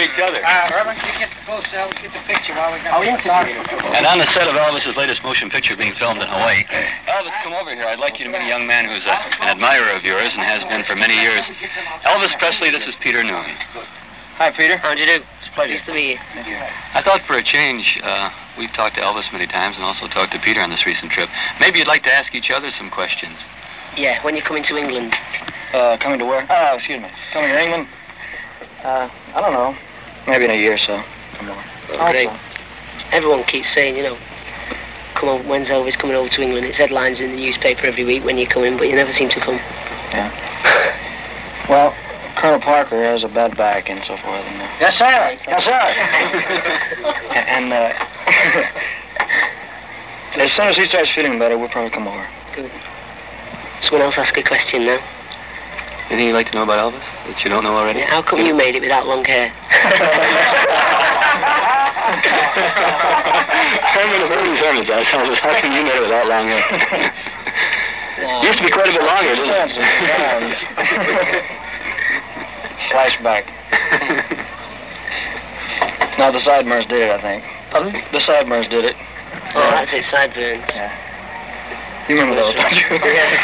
each other. Irvin, you get close, let's get the picture while we got And on the set of Elvis's latest motion picture being filmed in Hawaii, Elvis, come over here. I'd like you to meet a young man who's an admirer of yours and has been for many years. Elvis Presley, this is Peter Noone. Hi, Peter. How'd you do? It's a pleasure. Nice to meet you. Thank you. I thought for a change, we've talked to Elvis many times and also talked to Peter on this recent trip. Maybe you'd like to ask each other some questions. Yeah, when you're coming to England. Coming to where? Oh, excuse me. Coming to England? I don't know. Maybe in a year or so. Come on. Oh, great. Everyone keeps saying, you know, come on, when's Elvis coming over to England? It's headlines in the newspaper every week when you come in, but you never seem to come. Yeah. Well, Colonel Parker has a bad back and so forth. And, Yes, sir. Yes, sir. and as soon as he starts feeling better, we'll probably come over. Good. Someone else ask a question now. Anything you'd like to know about Elvis that you don't know already? Yeah, how come you made it without long hair? Herman does. Elvis, how come you made it without long hair? Used to be quite a bit longer, didn't it? Flashback. No, the Sideburns did it, I think. Pardon? The Sideburns did it. Oh, that's it, sideburns. Yeah. You remember those, don't you?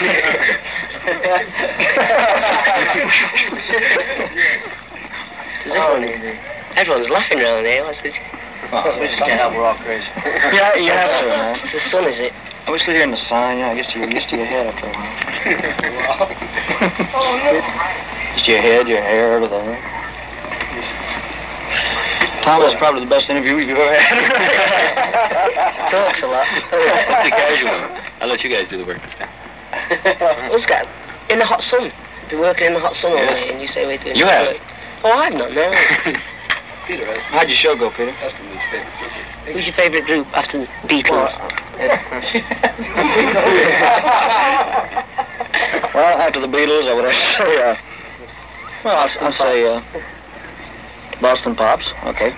Everyone's laughing around here. What's this? Oh, we just can't help, we're all crazy. Yeah, you have to, man. It's the sun, is it? We sit here in the sun, yeah, I guess you're used to your head after a while. Just your head, your hair, everything. Tom was probably the best interview you've ever had. Talks a lot. What's the casual? I'll let you guys do the work. Us guys, in the hot sun. Been working in the hot sun all day, and you say we're doing. You have? Oh, I've not, no. Peter has. How'd your show go, Peter? Who's your favourite group after the Beatles? Well, after the Beatles, I would have to say, I'll say, Boston Pops, okay.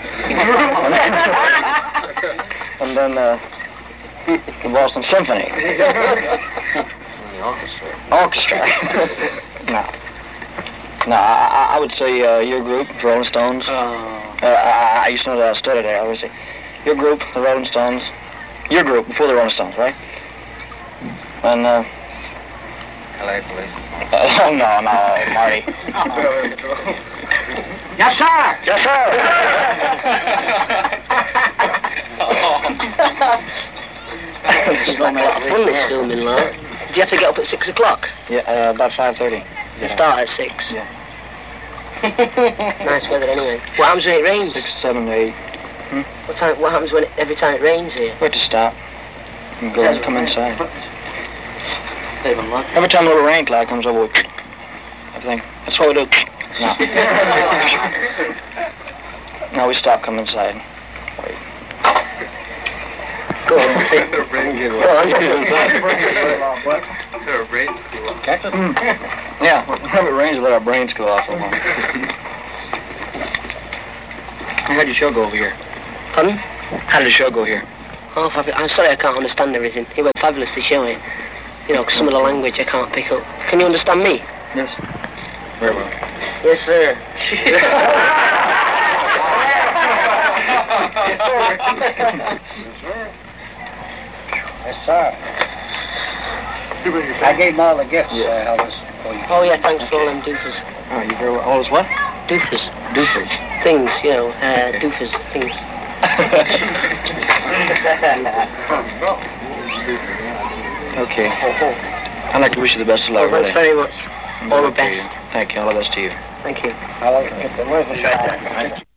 And then, the Boston Symphony. The orchestra. Orchestra. No, I would say your group, the Rolling Stones. I used to know that I studied there, obviously. Your group, the Rolling Stones. Your group, before the Rolling Stones, right? And, LA Police. no, Marty. Yes, sir. Yes, sir. It's like a lot of fun, this filming, lot. Do you have to get up at 6 o'clock? Yeah, about 5:30. You start at 6? Yeah. Nice weather anyway. What happens when it rains? 6, 7, 8. What happens when every time it rains here? We have to stop and go and come inside. Every time a little rain cloud comes over, I think that's what we do. No. No, we stop, come inside. Wait. Go on. Yeah, whenever it rains, we let our brains go off. How did your show go over here? Pardon? How did the show go here? Oh, I'm sorry I can't understand everything. It went fabulous to show it. You know, 'cause some of the language I can't pick up. Can you understand me? Yes. Very well. Yes, sir. Yes, sir. I gave him all the gifts, Elvis. Oh, yeah, thanks for all them doofers. Oh, you very well. All is what? Doofers. Doofers. Things, you know, doofers, things. Okay. I'd like to wish you the best of luck. Well, thanks very much. All the best. Thank you. All the best to you. Thank you. I like it.